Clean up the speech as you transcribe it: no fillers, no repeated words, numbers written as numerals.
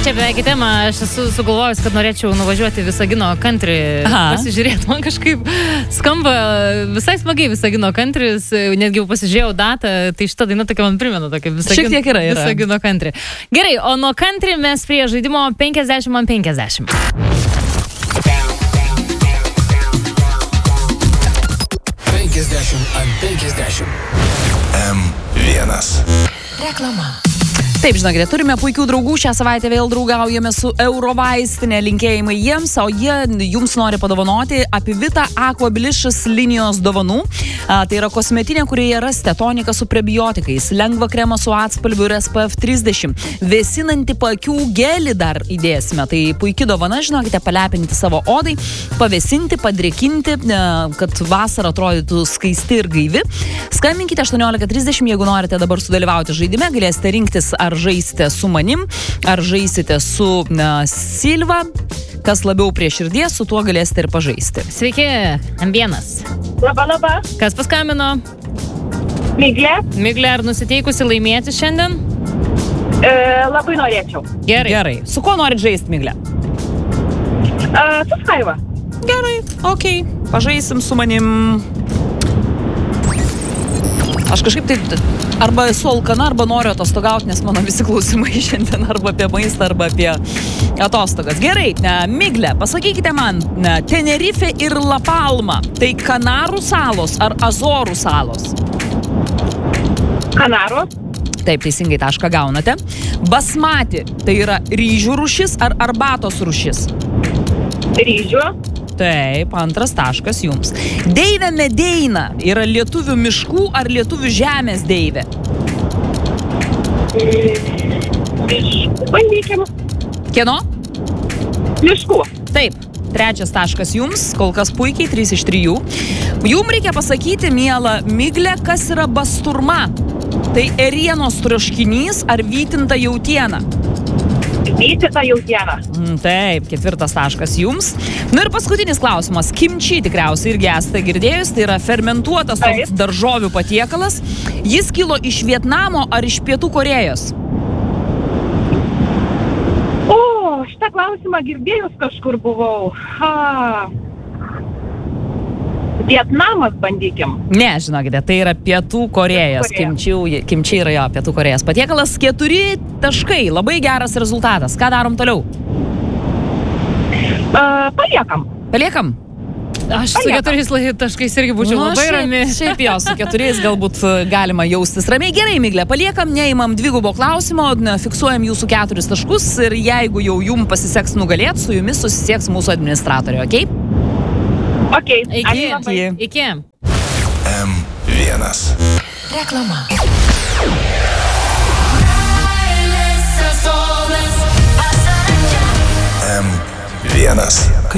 Čia beveik į temą, aš esu sugalvojus, kad norėčiau nuvažiuoti Visagino country, pasižiūrėti, man kažkaip skamba visai smagiai Visagino country's, netgi jau pasižiūrėjau datą, tai šita daina tokia man primena, tokia Visagino country. Gerai, o nuo country mes prie žaidimo 50 ant 50. 50 ant 50. M1. Reklama. Taip, žinokite, turime puikių draugų, šią savaitę vėl draugaujame su Eurovaistinė, linkėjimai jiems, o jie jums nori padovanoti Apivita Aquablicious linijos dovanų. Tai yra kosmetinė, kurioje rasite toniką su prebiotikais, lengvą kremą su atspalviu ir SPF 30, vėsinantį paakių gelį dar įdėsime. Tai puikia dovana, žinokite, palepinti savo odai, pavėsinti, padrėkinti, kad vasara atrodytų skaisti ir gaivi. Skambinkite 18:30, jeigu norite dabar sudalyvauti žaidime, galėsite rinktis ar žaisite su manim, ar žaisite su Silva. Kas labiau prie širdies, su tuo galėsite ir pažaisti. Sveiki, M1. Labą. Kas paskambino? Miglė. Miglė, ar nusiteikusi laimėti šiandien? Labai norėčiau. Gerai. Su kuo norit žaisti, Miglė? Su Skaiva. Gerai, okei. Pažaisim su manim. Aš kažkaip taip arba esu alkana, arba noriu atostogauti, nes mano visi klausimai šiandien arba apie maistą, arba apie atostogas. Gerai, Miglė, pasakykite man, Tenerife ir La Palma, tai Kanarų salos ar Azorų salos? Kanarų. Taip, teisingai tašką gaunate. Basmati, tai yra ryžių rūšis ar arbatos rūšis? Ryžių. Taip, antras taškas jums. Deivė Medeina yra lietuvių miškų ar lietuvių žemės deivė? Miškų. Bandykim. Kieno? Miškų. Taip, trečias taškas jums, kol kas puikiai, 3 iš 3. Jums reikia pasakyti, miela Miglė, kas yra basturma? Tai ėrienos troškinys ar vytinta jautiena? Vytinta jautiena. Taip, ketvirtas taškas jums. Ir paskutinis klausimas. Kimči tikriausiai irgi esate girdėjus, tai yra fermentuotas daržovių patiekalas. Jis kilo iš Vietnamo ar iš Pietų Korėjos? Šitą klausimą girdėjus kažkur buvau. Vietnamas bandykim. Ne, žinokite, tai yra Pietų Korėjos. Kimči yra jo, Pietų Korėjos patiekalas. 4 taškai, labai geras rezultatas. Ką darom toliau? Paliekam? Aš su 4 taškais irgi būčiau labai rami. Šiaip jo, su 4 galbūt galima jaustis ramiai. Gerai, Miglė, paliekam, neimam dvigubo klausimo, fiksuojam jūsų 4 taškus ir jeigu jau jums pasiseks nugalėti, su jumis susisieks mūsų administratorė, okei? Okay. Iki. M1. Reklama. M1.